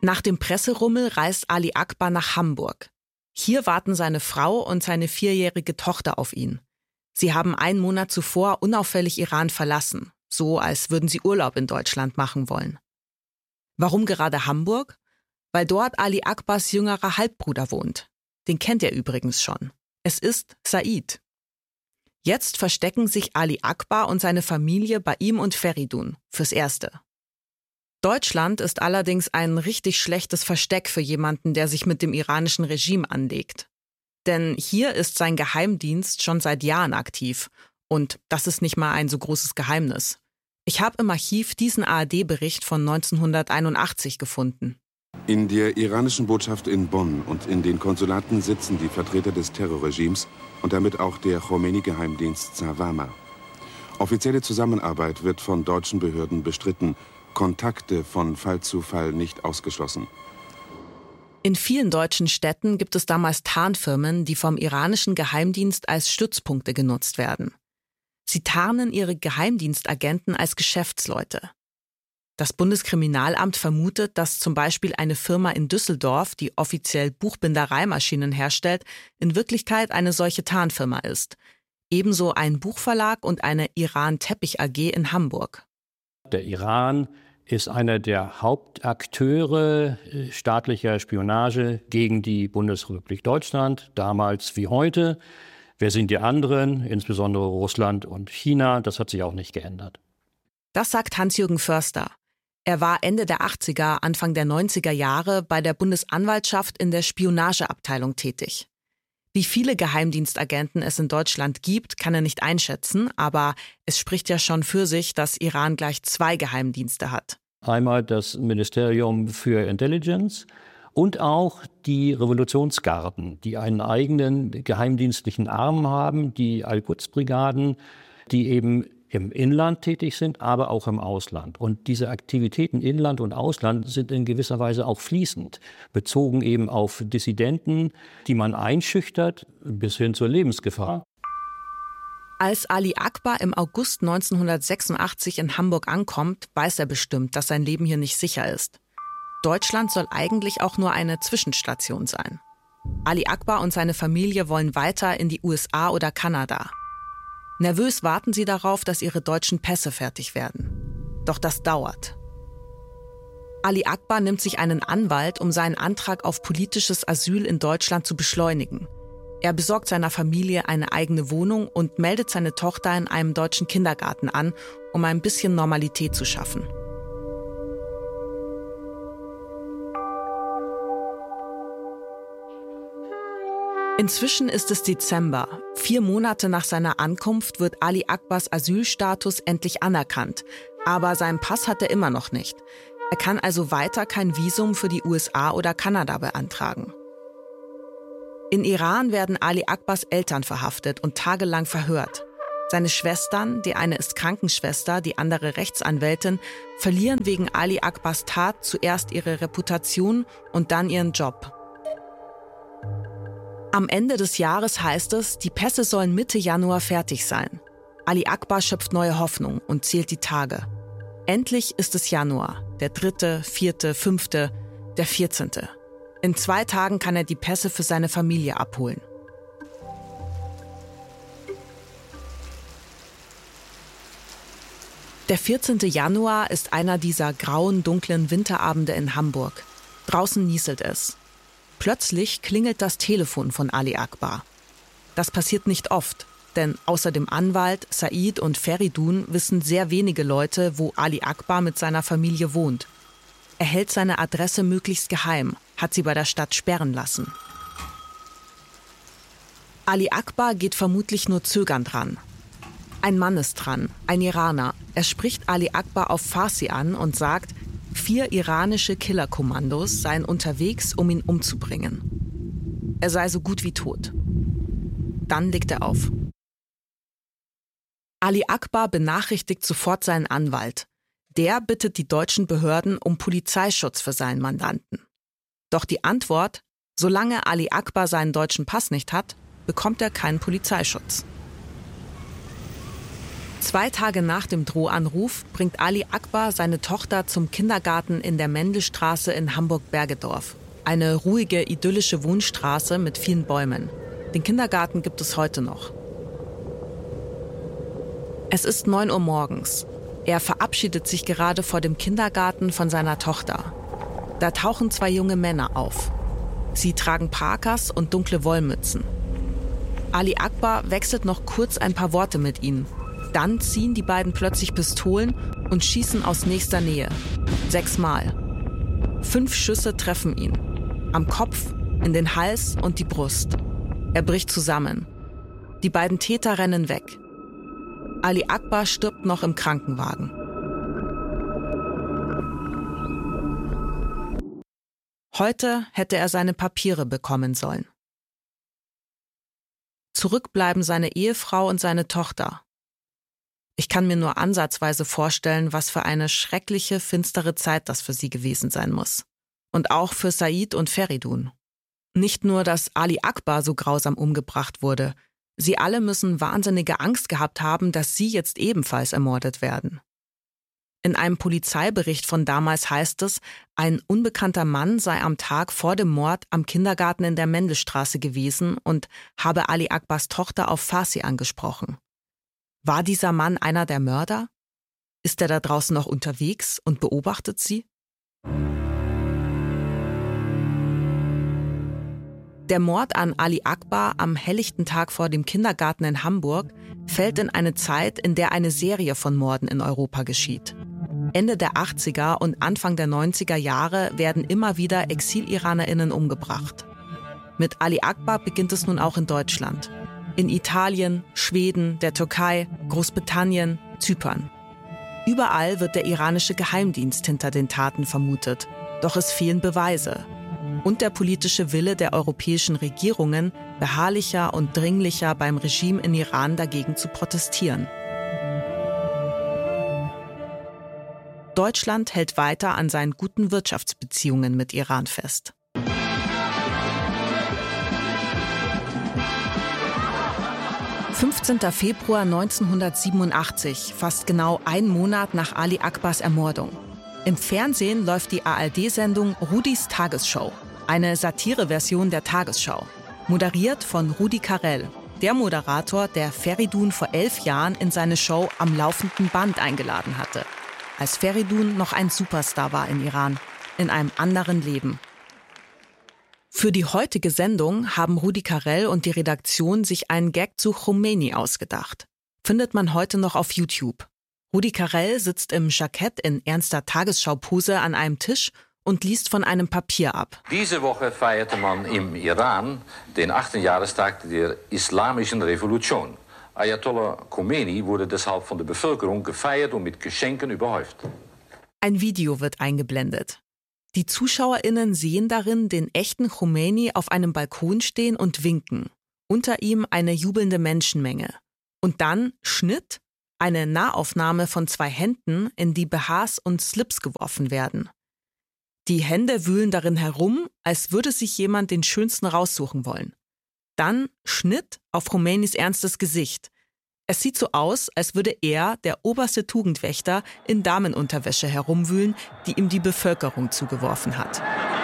Nach dem Presserummel reist Ali Akbar nach Hamburg. Hier warten seine Frau und seine 4-jährige Tochter auf ihn. Sie haben einen Monat zuvor unauffällig Iran verlassen, so als würden sie Urlaub in Deutschland machen wollen. Warum gerade Hamburg? Weil dort Ali Akbars jüngerer Halbbruder wohnt. Den kennt er übrigens schon. Es ist Said. Jetzt verstecken sich Ali Akbar und seine Familie bei ihm und Feridun fürs Erste. Deutschland ist allerdings ein richtig schlechtes Versteck für jemanden, der sich mit dem iranischen Regime anlegt. Denn hier ist sein Geheimdienst schon seit Jahren aktiv. Und das ist nicht mal ein so großes Geheimnis. Ich habe im Archiv diesen ARD-Bericht von 1981 gefunden. In der iranischen Botschaft in Bonn und in den Konsulaten sitzen die Vertreter des Terrorregimes und damit auch der Khomeini-Geheimdienst Savama. Offizielle Zusammenarbeit wird von deutschen Behörden bestritten, Kontakte von Fall zu Fall nicht ausgeschlossen. In vielen deutschen Städten gibt es damals Tarnfirmen, die vom iranischen Geheimdienst als Stützpunkte genutzt werden. Sie tarnen ihre Geheimdienstagenten als Geschäftsleute. Das Bundeskriminalamt vermutet, dass zum Beispiel eine Firma in Düsseldorf, die offiziell Buchbindereimaschinen herstellt, in Wirklichkeit eine solche Tarnfirma ist. Ebenso ein Buchverlag und eine Iran-Teppich AG in Hamburg. Der Iran ist einer der Hauptakteure staatlicher Spionage gegen die Bundesrepublik Deutschland, damals wie heute. Wer sind die anderen, insbesondere Russland und China? Das hat sich auch nicht geändert. Das sagt Hans-Jürgen Förster. Er war Ende der 80er, Anfang der 90er Jahre bei der Bundesanwaltschaft in der Spionageabteilung tätig. Wie viele Geheimdienstagenten es in Deutschland gibt, kann er nicht einschätzen, aber es spricht ja schon für sich, dass Iran gleich 2 Geheimdienste hat. Einmal das Ministerium für Intelligence und auch die Revolutionsgarden, die einen eigenen geheimdienstlichen Arm haben, die Al-Quds-Brigaden, die eben im Inland tätig sind, aber auch im Ausland. Und diese Aktivitäten Inland und Ausland sind in gewisser Weise auch fließend, bezogen eben auf Dissidenten, die man einschüchtert, bis hin zur Lebensgefahr. Als Ali Akbar im August 1986 in Hamburg ankommt, weiß er bestimmt, dass sein Leben hier nicht sicher ist. Deutschland soll eigentlich auch nur eine Zwischenstation sein. Ali Akbar und seine Familie wollen weiter in die USA oder Kanada. Nervös warten sie darauf, dass ihre deutschen Pässe fertig werden. Doch das dauert. Ali Akbar nimmt sich einen Anwalt, um seinen Antrag auf politisches Asyl in Deutschland zu beschleunigen. Er besorgt seiner Familie eine eigene Wohnung und meldet seine Tochter in einem deutschen Kindergarten an, um ein bisschen Normalität zu schaffen. Inzwischen ist es Dezember. 4 Monate nach seiner Ankunft wird Ali Akbars Asylstatus endlich anerkannt. Aber seinen Pass hat er immer noch nicht. Er kann also weiter kein Visum für die USA oder Kanada beantragen. In Iran werden Ali Akbars Eltern verhaftet und tagelang verhört. Seine Schwestern, die eine ist Krankenschwester, die andere Rechtsanwältin, verlieren wegen Ali Akbars Tat zuerst ihre Reputation und dann ihren Job. Am Ende des Jahres heißt es, die Pässe sollen Mitte Januar fertig sein. Ali Akbar schöpft neue Hoffnung und zählt die Tage. Endlich ist es Januar, der 3., 4., 5., der 14. In 2 Tagen kann er die Pässe für seine Familie abholen. Der 14. Januar ist einer dieser grauen, dunklen Winterabende in Hamburg. Draußen nieselt es. Plötzlich klingelt das Telefon von Ali Akbar. Das passiert nicht oft, denn außer dem Anwalt, Said und Feridun wissen sehr wenige Leute, wo Ali Akbar mit seiner Familie wohnt. Er hält seine Adresse möglichst geheim, hat sie bei der Stadt sperren lassen. Ali Akbar geht vermutlich nur zögernd ran. Ein Mann ist dran, ein Iraner. Er spricht Ali Akbar auf Farsi an und sagt, 4 iranische Killerkommandos seien unterwegs, um ihn umzubringen. Er sei so gut wie tot. Dann legt er auf. Ali Akbar benachrichtigt sofort seinen Anwalt. Der bittet die deutschen Behörden um Polizeischutz für seinen Mandanten. Doch die Antwort, solange Ali Akbar seinen deutschen Pass nicht hat, bekommt er keinen Polizeischutz. 2 Tage nach dem Drohanruf bringt Ali Akbar seine Tochter zum Kindergarten in der Mendelstraße in Hamburg-Bergedorf. Eine ruhige, idyllische Wohnstraße mit vielen Bäumen. Den Kindergarten gibt es heute noch. Es ist 9 Uhr morgens. Er verabschiedet sich gerade vor dem Kindergarten von seiner Tochter. Da tauchen 2 junge Männer auf. Sie tragen Parkas und dunkle Wollmützen. Ali Akbar wechselt noch kurz ein paar Worte mit ihnen. Dann ziehen die beiden plötzlich Pistolen und schießen aus nächster Nähe. 6 Mal. 5 Schüsse treffen ihn. Am Kopf, in den Hals und die Brust. Er bricht zusammen. Die beiden Täter rennen weg. Ali Akbar stirbt noch im Krankenwagen. Heute hätte er seine Papiere bekommen sollen. Zurück bleiben seine Ehefrau und seine Tochter. Ich kann mir nur ansatzweise vorstellen, was für eine schreckliche, finstere Zeit das für sie gewesen sein muss. Und auch für Said und Feridun. Nicht nur, dass Ali Akbar so grausam umgebracht wurde. Sie alle müssen wahnsinnige Angst gehabt haben, dass sie jetzt ebenfalls ermordet werden. In einem Polizeibericht von damals heißt es, ein unbekannter Mann sei am Tag vor dem Mord am Kindergarten in der Mendelstraße gewesen und habe Ali Akbars Tochter auf Farsi angesprochen. War dieser Mann einer der Mörder? Ist er da draußen noch unterwegs und beobachtet sie? Der Mord an Ali Akbar am helllichten Tag vor dem Kindergarten in Hamburg fällt in eine Zeit, in der eine Serie von Morden in Europa geschieht. Ende der 80er und Anfang der 90er Jahre werden immer wieder Exil-IranerInnen umgebracht. Mit Ali Akbar beginnt es nun auch in Deutschland. In Italien, Schweden, der Türkei, Großbritannien, Zypern. Überall wird der iranische Geheimdienst hinter den Taten vermutet. Doch es fehlen Beweise. Und der politische Wille der europäischen Regierungen, beharrlicher und dringlicher beim Regime in Iran dagegen zu protestieren. Deutschland hält weiter an seinen guten Wirtschaftsbeziehungen mit Iran fest. »15. Februar 1987, fast genau 1 Monat nach Ali Akbars Ermordung. Im Fernsehen läuft die ARD-Sendung Rudis Tagesschau, eine Satireversion der Tagesschau, moderiert von Rudi Carrell, der Moderator, der Feridun vor 11 Jahren in seine Show am laufenden Band eingeladen hatte. Als Feridun noch ein Superstar war in Iran, in einem anderen Leben. Für die heutige Sendung haben Rudi Carrell und die Redaktion sich einen Gag zu Khomeini ausgedacht. Findet man heute noch auf YouTube. Rudi Carrell sitzt im Jackett in ernster Tagesschaupose an einem Tisch und liest von einem Papier ab. Diese Woche feierte man im Iran den 8. Jahrestag der Islamischen Revolution. Ayatollah Khomeini wurde deshalb von der Bevölkerung gefeiert und mit Geschenken überhäuft. Ein Video wird eingeblendet. Die ZuschauerInnen sehen darin den echten Khomeini auf einem Balkon stehen und winken. Unter ihm eine jubelnde Menschenmenge. Und dann Schnitt, eine Nahaufnahme von 2 Händen, in die BHs und Slips geworfen werden. Die Hände wühlen darin herum, als würde sich jemand den schönsten raussuchen wollen. Dann Schnitt auf Khomeinis ernstes Gesicht. Es sieht so aus, als würde er, der oberste Tugendwächter, in Damenunterwäsche herumwühlen, die ihm die Bevölkerung zugeworfen hat.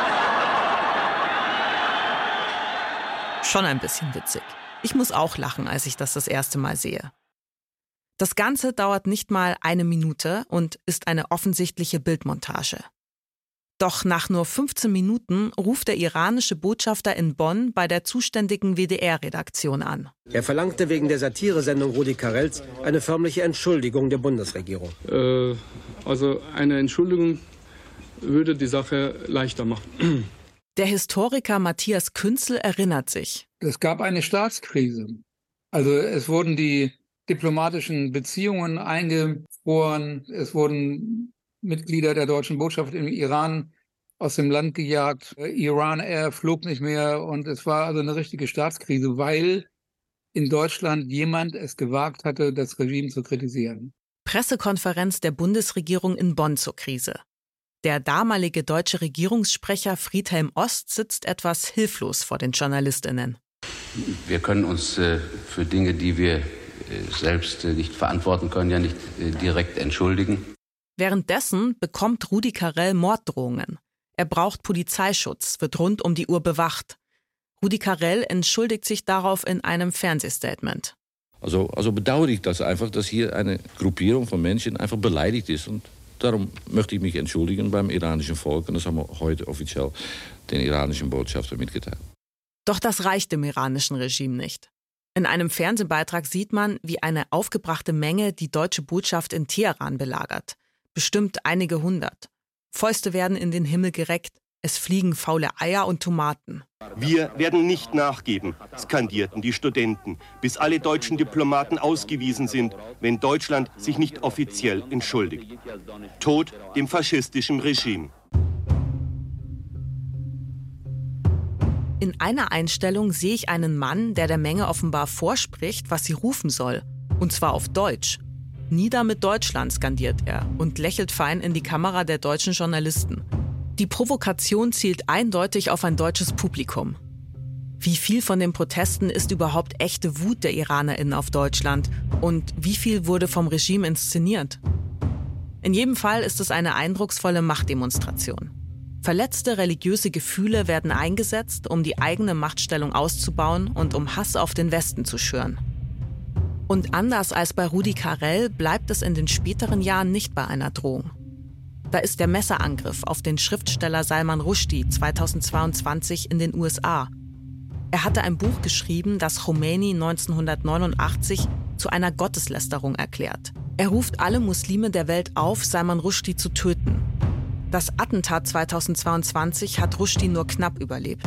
Schon ein bisschen witzig. Ich muss auch lachen, als ich das erste Mal sehe. Das Ganze dauert nicht mal 1 Minute und ist eine offensichtliche Bildmontage. Doch nach nur 15 Minuten ruft der iranische Botschafter in Bonn bei der zuständigen WDR-Redaktion an. Er verlangte wegen der Satiresendung Rudi Carrells eine förmliche Entschuldigung der Bundesregierung. Also eine Entschuldigung würde die Sache leichter machen. Der Historiker Matthias Künzel erinnert sich. Es gab eine Staatskrise. Also es wurden die diplomatischen Beziehungen eingefroren. Es wurden Mitglieder der deutschen Botschaft im Iran aus dem Land gejagt. Iran Air flog nicht mehr und es war also eine richtige Staatskrise, weil in Deutschland jemand es gewagt hatte, das Regime zu kritisieren. Pressekonferenz der Bundesregierung in Bonn zur Krise. Der damalige deutsche Regierungssprecher Friedhelm Ost sitzt etwas hilflos vor den JournalistInnen. Wir können uns für Dinge, die wir selbst nicht verantworten können, ja nicht direkt entschuldigen. Währenddessen bekommt Rudi Carrell Morddrohungen. Er braucht Polizeischutz, wird rund um die Uhr bewacht. Rudi Carrell entschuldigt sich darauf in einem Fernsehstatement. Also bedauere ich das einfach, dass hier eine Gruppierung von Menschen einfach beleidigt ist. Und darum möchte ich mich entschuldigen beim iranischen Volk. Und das haben wir heute offiziell den iranischen Botschafter mitgeteilt. Doch das reicht dem iranischen Regime nicht. In einem Fernsehbeitrag sieht man, wie eine aufgebrachte Menge die deutsche Botschaft in Teheran belagert. Bestimmt einige hundert. Fäuste werden in den Himmel gereckt. Es fliegen faule Eier und Tomaten. Wir werden nicht nachgeben, skandierten die Studenten, bis alle deutschen Diplomaten ausgewiesen sind, wenn Deutschland sich nicht offiziell entschuldigt. Tod dem faschistischen Regime. In einer Einstellung sehe ich einen Mann, der der Menge offenbar vorspricht, was sie rufen soll. Und zwar auf Deutsch. Nieder mit Deutschland, skandiert er und lächelt fein in die Kamera der deutschen Journalisten. Die Provokation zielt eindeutig auf ein deutsches Publikum. Wie viel von den Protesten ist überhaupt echte Wut der IranerInnen auf Deutschland? Und wie viel wurde vom Regime inszeniert? In jedem Fall ist es eine eindrucksvolle Machtdemonstration. Verletzte religiöse Gefühle werden eingesetzt, um die eigene Machtstellung auszubauen und um Hass auf den Westen zu schüren. Und anders als bei Rudi Carrell bleibt es in den späteren Jahren nicht bei einer Drohung. Da ist der Messerangriff auf den Schriftsteller Salman Rushdie 2022 in den USA. Er hatte ein Buch geschrieben, das Khomeini 1989 zu einer Gotteslästerung erklärt. Er ruft alle Muslime der Welt auf, Salman Rushdie zu töten. Das Attentat 2022 hat Rushdie nur knapp überlebt.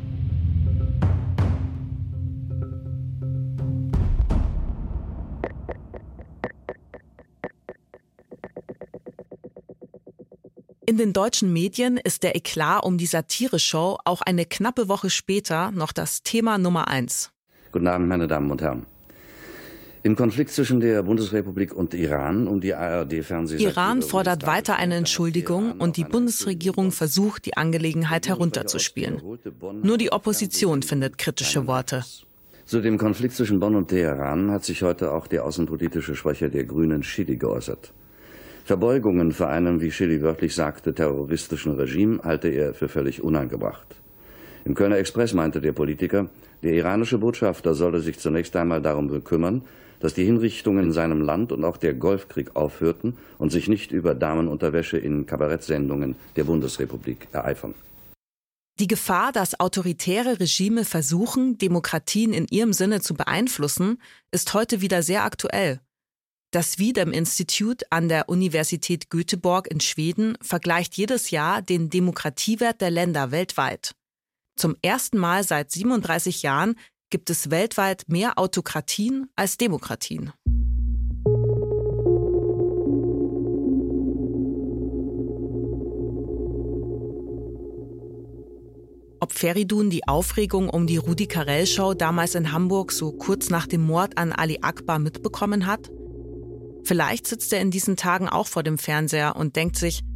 In den deutschen Medien ist der Eklat um die Satire-Show auch eine knappe Woche später noch das Thema Nummer 1. Guten Abend, meine Damen und Herren. Im Konflikt zwischen der Bundesrepublik und Iran um die ARD-Fernsehsatire... Iran fordert weiter eine Entschuldigung und die Bundesregierung versucht, die Angelegenheit herunterzuspielen. Nur die Opposition findet kritische Worte. Zu dem Konflikt zwischen Bonn und Teheran hat sich heute auch der außenpolitische Sprecher der Grünen, Schily, geäußert. Verbeugungen vor einem, wie Schily wörtlich sagte, terroristischen Regime halte er für völlig unangebracht. Im Kölner Express meinte der Politiker, der iranische Botschafter solle sich zunächst einmal darum kümmern, dass die Hinrichtungen in seinem Land und auch der Golfkrieg aufhörten und sich nicht über Damenunterwäsche in Kabarettsendungen der Bundesrepublik ereifern. Die Gefahr, dass autoritäre Regime versuchen, Demokratien in ihrem Sinne zu beeinflussen, ist heute wieder sehr aktuell. Das Wiedem-Institut an der Universität Göteborg in Schweden vergleicht jedes Jahr den Demokratiewert der Länder weltweit. Zum ersten Mal seit 37 Jahren gibt es weltweit mehr Autokratien als Demokratien. Ob Feridun die Aufregung um die Rudi Carrell-Show damals in Hamburg so kurz nach dem Mord an Ali Akbar mitbekommen hat? Vielleicht sitzt er in diesen Tagen auch vor dem Fernseher und denkt sich,